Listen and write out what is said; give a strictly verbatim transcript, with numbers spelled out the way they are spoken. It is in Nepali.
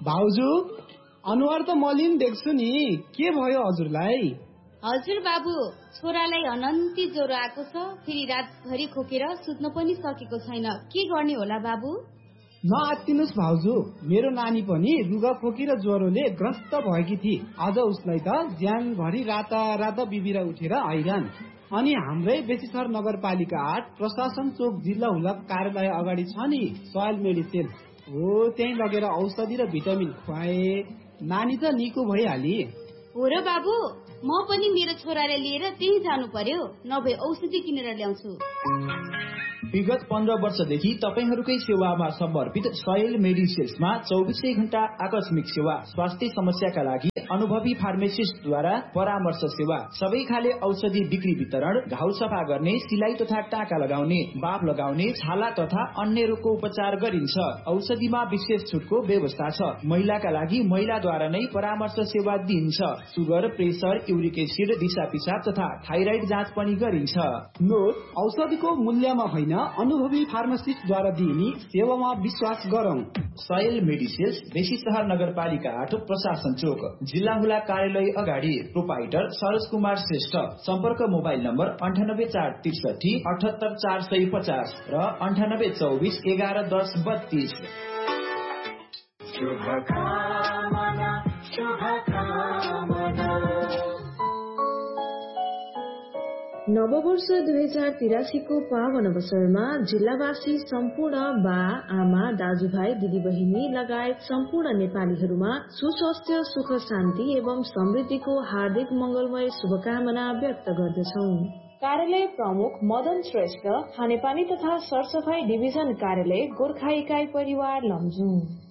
भाउजू अनुहार त मलिन देख्छु नि, के भयो हजुरलाई? हजुर बाबु, छोरालाई अनन्ती ज्वरो आएको छ, फेरि रातभरि खोकेर सुत्न पनि सकेको छैन। के गर्ने होला बाबु? नआत्तिनुस् भाउजू, मेरो नानी पनि रुगा खोकी र ज्वरोले ग्रस्त भएकी थिए। आज उसलाई त ज्यानभरि राता राता बिबिर उठेर हैरान। अनि हाम्रै बेसीथर नगरपालिका आठ प्रशासन चोक जिल्ला हुलक कार्यालय अगाडि छ नि सोयल मेडिसिन, हो त्यही लगेर औषधि र भिटामिन खुवाए, नानी त निको भइहाली। हो र बाबु, म पनि मेरो छोराले लिएर त्यही जानु पर्यो, नभए औषधि किनेर ल्याउँछु। विगत पन्ध्र वर्षदेखि तपाईहरूकै सेवामा समर्पित सोयल मेडिसिन्समा चौबिसै घण्टा आकस्मिक सेवा, स्वास्थ्य समस्याका लागि अनुभवी फार्मेसिस्टद्वारा परामर्श सेवा, सबै खाले औषधि बिक्री वितरण, घाउ सफा गर्ने, सिलाई तथा टाका लगाउने, बाफ लगाउने, छाला तथा अन्य रोगको उपचार गरिन्छ। औषधिमा विशेष छुटको व्यवस्था छ। महिलाका लागि महिलाद्वारा नै परामर्श सेवा दिइन्छ। सुगर, प्रेसर, युरिक एसिड, दिशा पिसाब तथा थाइराइड जाँच पनि गरिन्छ। नोट, औषधिको मूल्यमा होइन, अनुभवी फार्मासिस्टद्वारा दिइने सेवामा विश्वास गरौं। सोयल मेडिसिन्स, बेसी शहर नगरपालिका आठ प्रशासन चोक जिल्ला हुला कार्यालय अगाडि। प्रोपाइटर सरोज कुमार श्रेष्ठ। सम्पर्क मोबाइल नम्बर अन्ठानब्बे चार त्रिसठी अठहत्तर चार सय पचास र अन्ठानब्बे चौबिस एघार दस बत्तीस। शुभकामना शुभकामना। नववर्ष दुई हजार तिरासीको पावन अवसरमा जिल्लावासी सम्पूर्ण बा आमा दाजुभाइ दिदीबहिनी लगायत सम्पूर्ण नेपालीहरूमा सुस्वास्थ्य, सुख शान्ति एवं समृद्धिको हार्दिक मंगलमय शुभकामना व्यक्त गर्दछौं। कार्यालय प्रमुख मदन श्रेष्ठ, खानेपानी तथा सरसफाई डिभिजन कार्यालय गोर्खा इकाइ परिवार लमजुङ।